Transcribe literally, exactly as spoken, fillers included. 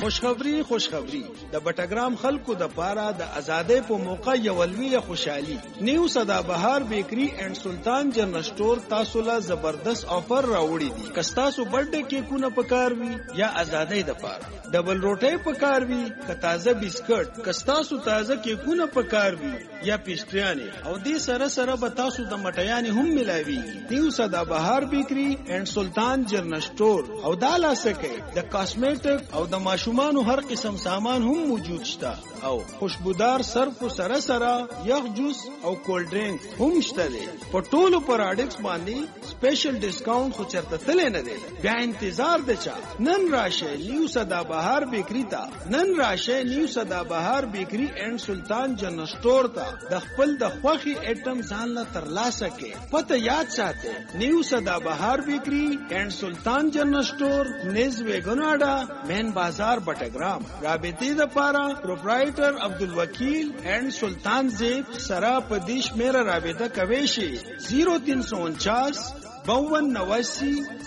خوشخبری خوشخبری د بټګرام خلکو د پاره د ازادۍ په موقع یولوی خوشحالي نیو صدا بهار بیکری اینڈ سلطان جنرل سٹور تاسو له زبردست آفر راوړي دي کستاسو برډه کیکونه پکاروي یا ازادۍ د پاره ډبل روټي پکاروي ک تازه بسکټ کستاسو تازه کیکونه پکاروي یا پیسټریانه او دې سره سره به تاسو د مټیانې هم ملاوي نیو صدا بهار بیکری اینڈ سلطان جنرل سٹور او دالا سکه د کاسمیټک او د ماشومانو هر قسم سامان هم موجود شته او خوشبودار صرف سره سره یخ جوس او کولډ ډرینک هم شته دي په ټولو پروډکټس باندې سپیشل ډیسکاونټ خو چرته تل نه دی بیا انتظار د چا نن راشه نیو صدا بهار بیکری ته نن راشه نیو صدا بهار بیکری اینڈ سلطان جنرل سٹور ته د خپل د خوخي ایټم ځان له ترلاسه کې پته یاد ساته نیو صدا بهار بیکری اینڈ سلطان جنرل سٹور نز ویګناډا مین بازار بټګرام رابطې د پاره پروپرایټر عبدالوکیل اینڈ سلطان زیب سرا پدیش میرا رابطه کوي شي زیرو تین سو انچاس باون نواسی